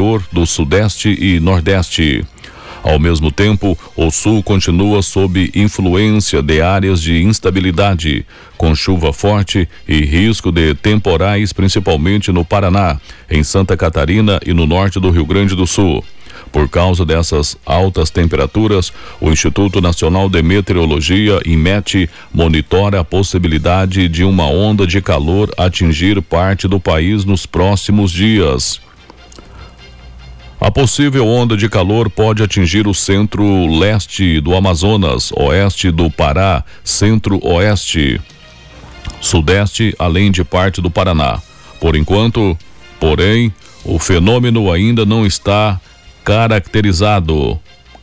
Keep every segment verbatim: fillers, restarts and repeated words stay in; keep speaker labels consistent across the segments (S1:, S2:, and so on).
S1: interior do Sudeste e Nordeste. Ao mesmo tempo, o sul continua sob influência de áreas de instabilidade, com chuva forte e risco de temporais, principalmente no Paraná, em Santa Catarina e no norte do Rio Grande do Sul. Por causa dessas altas temperaturas, o Instituto Nacional de Meteorologia, INMET, monitora a possibilidade de uma onda de calor atingir parte do país nos próximos dias. A possível onda de calor pode atingir o centro-leste do Amazonas, oeste do Pará, centro-oeste, sudeste, além de parte do Paraná. Por enquanto, porém, o fenômeno ainda não está caracterizado.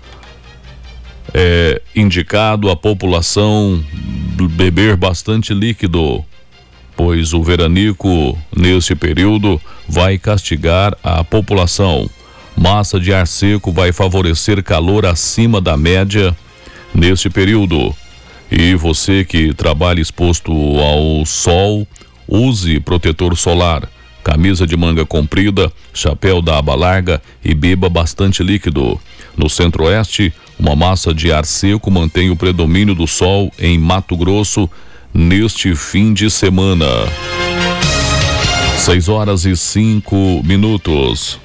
S1: É indicado a população beber bastante líquido, pois o veranico, nesse período, vai castigar a população. Massa de ar seco vai favorecer calor acima da média neste período. E você que trabalha exposto ao sol, use protetor solar, camisa de manga comprida, chapéu da aba larga e beba bastante líquido. No centro-oeste, uma massa de ar seco mantém o predomínio do sol em Mato Grosso neste fim de semana. seis horas e cinco minutos.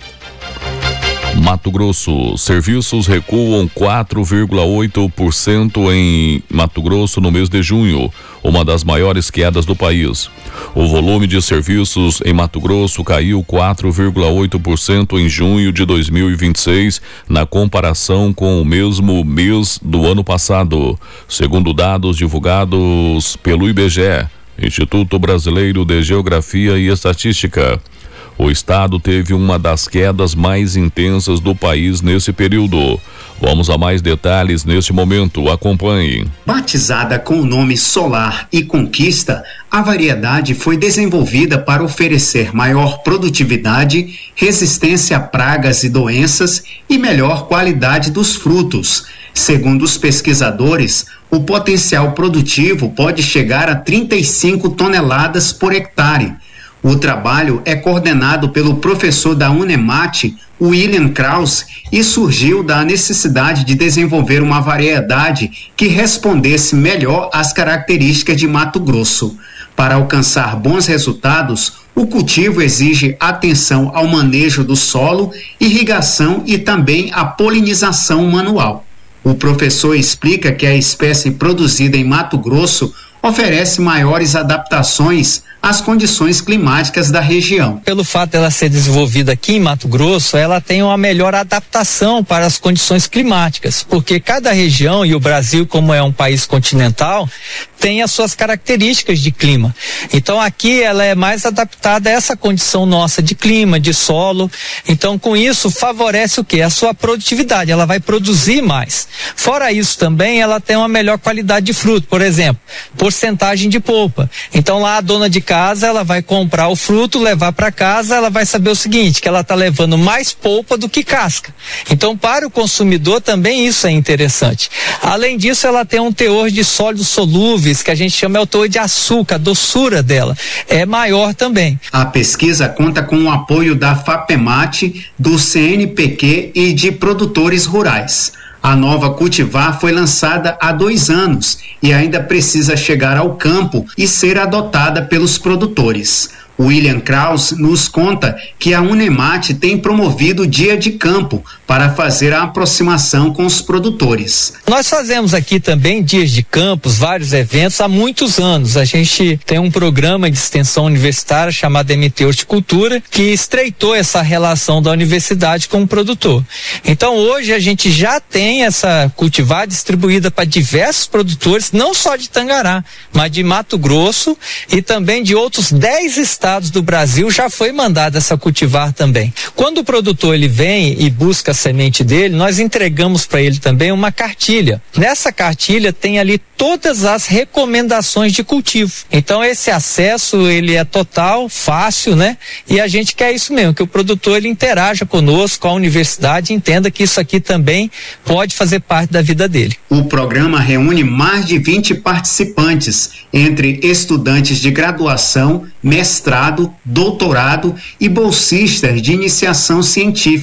S1: Mato Grosso, serviços recuam quatro vírgula oito por cento em Mato Grosso no mês de junho, uma das maiores quedas do país. O volume de serviços em Mato Grosso caiu quatro vírgula oito por cento em junho de dois mil e vinte e seis, na comparação com o mesmo mês do ano passado, segundo dados divulgados pelo I B G E, Instituto Brasileiro de Geografia e Estatística. O estado teve uma das quedas mais intensas do país nesse período. Vamos a mais detalhes neste momento. Acompanhe.
S2: Batizada com o nome Solar e Conquista, a variedade foi desenvolvida para oferecer maior produtividade, resistência a pragas e doenças e melhor qualidade dos frutos. Segundo os pesquisadores, o potencial produtivo pode chegar a trinta e cinco toneladas por hectare. O trabalho é coordenado pelo professor da UNEMAT, William Kraus, e surgiu da necessidade de desenvolver uma variedade que respondesse melhor às características de Mato Grosso. Para alcançar bons resultados, o cultivo exige atenção ao manejo do solo, irrigação e também a polinização manual. O professor explica que a espécie produzida em Mato Grosso oferece maiores adaptações às condições climáticas da região.
S3: Pelo fato dela ser desenvolvida aqui em Mato Grosso, ela tem uma melhor adaptação para as condições climáticas, porque cada região, e o Brasil, como é um país continental, tem as suas características de clima. Então aqui ela é mais adaptada a essa condição nossa de clima, de solo. Então com isso favorece o quê? A sua produtividade, ela vai produzir mais. Fora isso também, ela tem uma melhor qualidade de fruto, por exemplo, porcentagem de polpa. Então lá a dona de casa, ela vai comprar o fruto, levar para casa, ela vai saber o seguinte, que ela está levando mais polpa do que casca. Então para o consumidor também isso é interessante. Além disso, ela tem um teor de sólidos solúveis, que a gente chama é o teor de açúcar, a doçura dela é maior também.
S2: A pesquisa conta com o apoio da FAPEMAT, do C N P Q e de produtores rurais. A nova cultivar foi lançada há dois anos e ainda precisa chegar ao campo e ser adotada pelos produtores. William Kraus nos conta que a UNEMAT tem promovido o Dia de Campo para fazer a aproximação com os produtores.
S3: Nós fazemos aqui também dias de campos, vários eventos há muitos anos. A gente tem um programa de extensão universitária chamado M T Horticultura, que estreitou essa relação da universidade com o produtor. Então hoje a gente já tem essa cultivar distribuída para diversos produtores, não só de Tangará, mas de Mato Grosso e também de outros dez estados do Brasil já foi mandada essa cultivar também. Quando o produtor ele vem e busca a semente dele, nós entregamos para ele também uma cartilha. Nessa cartilha tem ali todas as recomendações de cultivo. Então esse acesso ele é total, fácil, né? E a gente quer isso mesmo, que o produtor ele interaja conosco, com a universidade, entenda que isso aqui também pode fazer parte da vida dele.
S2: O programa reúne mais de vinte participantes, entre estudantes de graduação, mestrado, doutorado e bolsistas de iniciação científica.